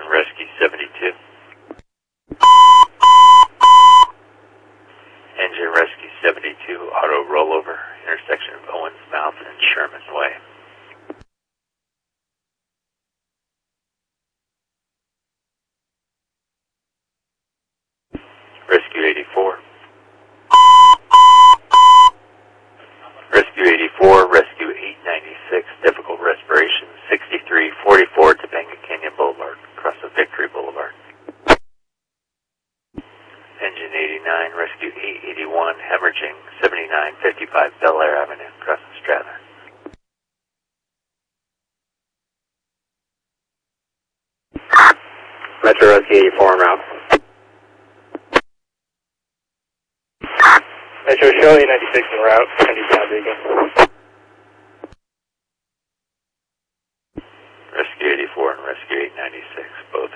Rescue 72. Engine Rescue 72, auto rollover, intersection of Owens Mouth and Sherman Way. Rescue 84. Rescue 84, Rescue 896, difficult respiration, 6344 Topanga Canyon Boulevard, across of Victory Boulevard. Engine 89, Rescue 881, hemorrhaging, 7955 Bel Air Avenue, across of Strather. Metro Rescue 84 en route. Metro Shelley 96 en route, 90 Beacon. Rescue 84 and Rescue 896, both